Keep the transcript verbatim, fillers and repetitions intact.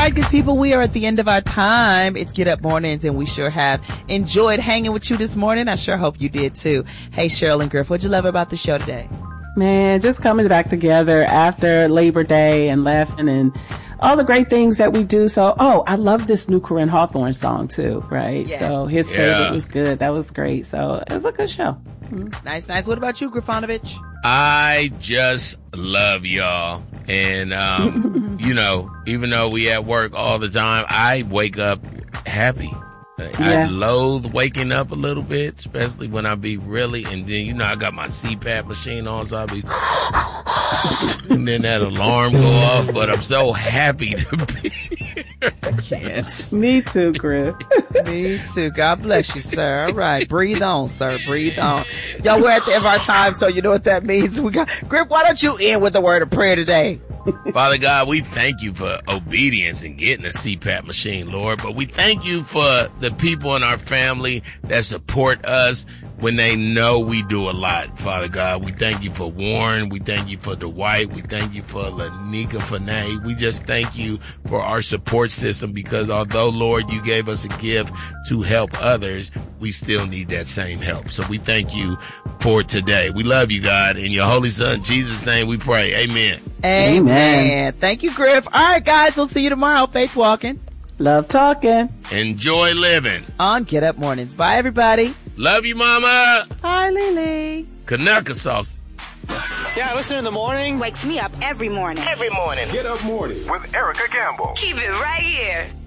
right, good people, we are at the end of our time. It's Get Up Mornings, and we sure have enjoyed hanging with you this morning. I sure hope you did too. Hey, Cheryl and Griff, what'd you love about the show today? Man, just coming back together after Labor Day and laughing and all the great things that we do. So, oh, I love this new Corinne Hawthorne song too, right? Yes. So his Yeah. favorite was good. That was great. So it was a good show. Mm-hmm. Nice, nice. What about you, Griffonovich? I just love y'all. And, um, you know, even though we at work all the time, I wake up happy. Yeah. I loathe waking up a little bit, especially when I be really, and then, you know, I got my C PAP machine on, so I be, and then that alarm go off, but I'm so happy to be here. I can't. Me too, Griff. Me too. God bless you, sir. All right. Breathe on, sir. Breathe on. Y'all, we're at the end of our time, so you know what that means. We got, Griff, why don't you end with the word of prayer today? Father God, we thank you for obedience and getting a C PAP machine, Lord. But we thank you for the people in our family that support us when they know we do a lot, Father God. We thank you for Warren. We thank you for Dwight. We thank you for Lanika Fanay. We just thank you for our support system, because although, Lord, you gave us a gift to help others, we still need that same help. So we thank you for today. We love you, God. In your holy son, Jesus' name, we pray. Amen. Amen. Amen. Thank you, Griff. All right, guys. We'll see you tomorrow. Faith Walking. Love talking. Enjoy living. On Get Up Mornings. Bye, everybody. Love you, Mama. Hi, Lily. Kanaka sauce. Yeah, listen in the morning. Wakes me up every morning. Every morning. Get Up Morning with Erica Campbell. Keep it right here.